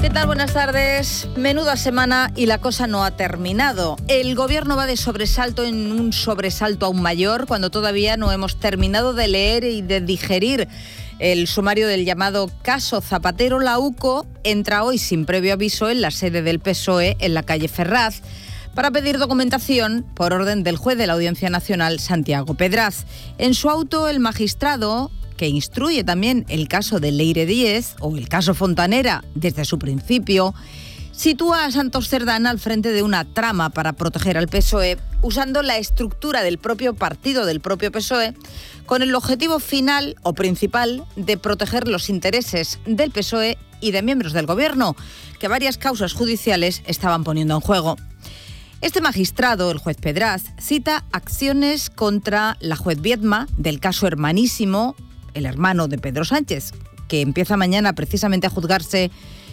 ¿Qué tal? Buenas tardes. Menuda semana y la cosa no ha terminado. El gobierno va de sobresalto en un sobresalto aún mayor cuando todavía no hemos terminado de leer y de digerir el sumario del llamado caso Zapatero. La UCO entra hoy sin previo aviso en la sede del PSOE en la calle Ferraz para pedir documentación por orden del juez de la Audiencia Nacional, Santiago Pedraz. En su auto, el magistrado, que instruye también el caso de Leire Díez o el caso Fontanera desde su principio, sitúa a Santos Cerdán al frente de una trama para proteger al PSOE, usando la estructura del propio partido, del propio PSOE, con el objetivo final o principal de proteger los intereses del PSOE y de miembros del gobierno, que varias causas judiciales estaban poniendo en juego. Este magistrado, el juez Pedraz, cita acciones contra la juez Viedma del caso Hermanísimo, el hermano de Pedro Sánchez, que empieza mañana precisamente a juzgarse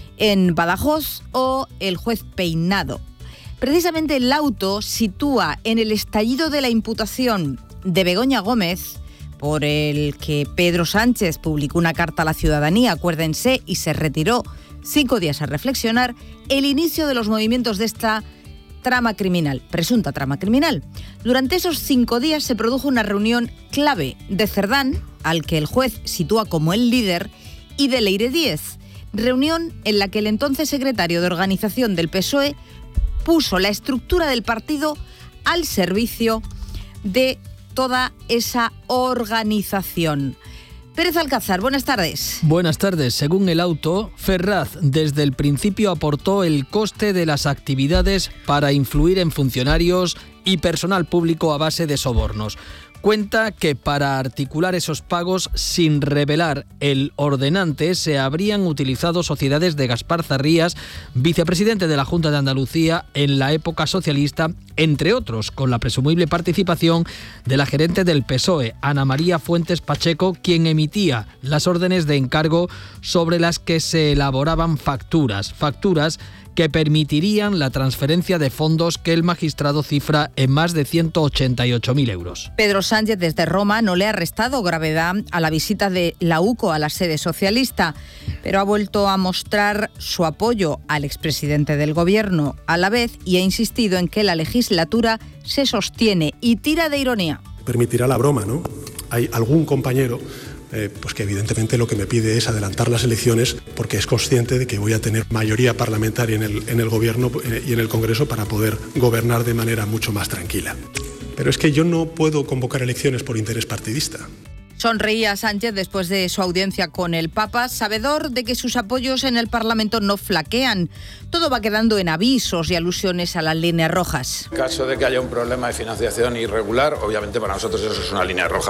en Badajoz, o el juez Peinado. Precisamente el auto sitúa en el estallido de la imputación de Begoña Gómez, por el que Pedro Sánchez publicó una carta a la ciudadanía, acuérdense, y se retiró 5 días a reflexionar, el inicio de los movimientos de esta trama criminal, presunta trama criminal. Durante esos 5 días se produjo una reunión clave de Cerdán, al que el juez sitúa como el líder, y de Leire Díez. Reunión en la que el entonces secretario de organización del PSOE puso la estructura del partido al servicio de toda esa organización. Pérez Alcázar, buenas tardes. Buenas tardes. Según el auto, Ferraz desde el principio aportó el coste de las actividades para influir en funcionarios y personal público a base de sobornos. Cuenta que para articular esos pagos sin revelar el ordenante se habrían utilizado sociedades de Gaspar Zarrías, vicepresidente de la Junta de Andalucía en la época socialista, entre otros, con la presumible participación de la gerente del PSOE, Ana María Fuentes Pacheco, quien emitía las órdenes de encargo sobre las que se elaboraban facturas que permitirían la transferencia de fondos que el magistrado cifra en más de 188.000 euros. Pedro Sánchez desde Roma no le ha restado gravedad a la visita de la UCO a la sede socialista, pero ha vuelto a mostrar su apoyo al expresidente del gobierno a la vez y ha insistido en que la legislatura se sostiene y tira de ironía. Permitirá la broma, ¿no? Hay algún compañero pues que evidentemente lo que me pide es adelantar las elecciones porque es consciente de que voy a tener mayoría parlamentaria en el gobierno y en el Congreso para poder gobernar de manera mucho más tranquila. Pero es que yo no puedo convocar elecciones por interés partidista. Sonreía Sánchez después de su audiencia con el Papa, sabedor de que sus apoyos en el Parlamento no flaquean. Todo va quedando en avisos y alusiones a las líneas rojas. En caso de que haya un problema de financiación irregular, obviamente para nosotros eso es una línea roja.